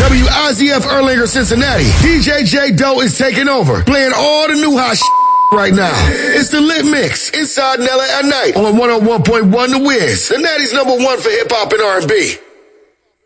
WIZF Erlanger, Cincinnati. DJ J Doe is taking over, playing all the new hot right now. It's the Lit Mix, inside Nella at night on 101.1 The Wiz, the Natty's #1 for hip-hop and R&B.